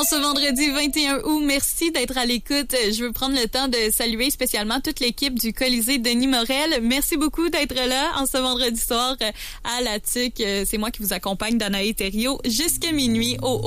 En ce vendredi 21 août, merci d'être à l'écoute. Je veux prendre le temps de saluer spécialement toute l'équipe du Colisée Denis Morel. Merci beaucoup d'être là en ce vendredi soir à la TUC. C'est moi qui vous accompagne, Danae Thériault, jusqu'à minuit au